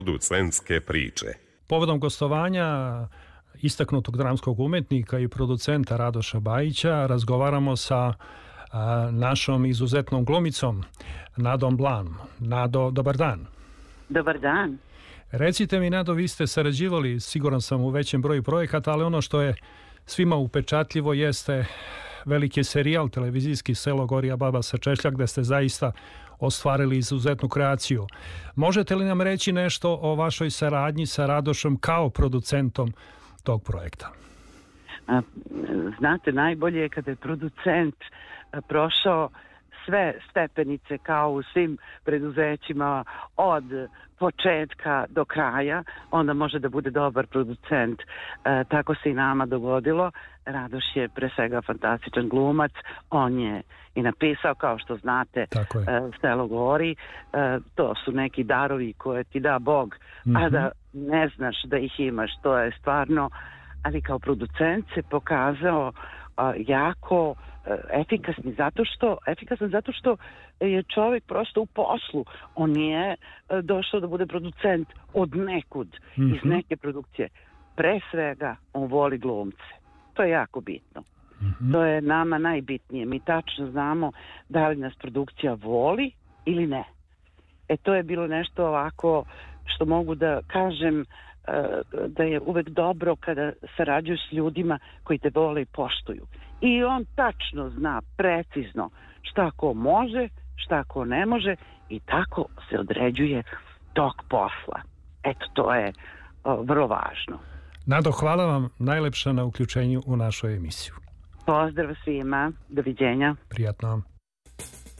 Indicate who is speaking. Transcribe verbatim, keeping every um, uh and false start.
Speaker 1: Producentske priče.
Speaker 2: Povodom gostovanja istaknutog dramskog umetnika i producenta Radoša Bajića razgovaramo sa a, našom izuzetnom glumicom Nadom Blanom. Nado, dobar dan.
Speaker 3: Dobar dan.
Speaker 2: Recite mi, Nado, vi ste sarađivali, siguran sam, u većem broju projekata, ali ono što je svima upečatljivo jeste veliki serijal televizijski Selo Gorija baba sa Češlja, gde ste zaista ostvarili izuzetnu kreaciju. Možete li nam reći nešto o vašoj saradnji sa Radošom kao producentom tog projekta?
Speaker 3: A, znate, najbolje je kada je producent a, prošao sve stepenice kao u svim preduzećima od početka do kraja, onda može da bude dobar producent. E, tako se i nama dogodilo. Radoš je pre svega fantastičan glumac, on je i napisao, kao što znate, e, Selo gori. E, to su neki darovi koje ti da Bog, mm-hmm. a da ne znaš da ih imaš, to je stvarno, ali kao producent se pokazao a, jako efikasni zato što efikasan zato što je čovjek prosto u poslu. On nije došao da bude producent od nekud, mm-hmm. iz neke produkcije. Pre svega on voli glumce. To je jako bitno. Mm-hmm. To je nama najbitnije. Mi tačno znamo da li nas produkcija voli ili ne. E to je bilo nešto ovako što mogu da kažem da je uvek dobro kada sarađuješ s ljudima koji te vole i poštuju. I on tačno zna precizno šta ko može, šta ko ne može i tako se određuje tok posla. Eto, to je o, vrlo važno.
Speaker 2: Nado, hvala vam najlepša na uključenju u našu emisiju.
Speaker 3: Pozdrav svima, doviđenja.
Speaker 2: Prijatno.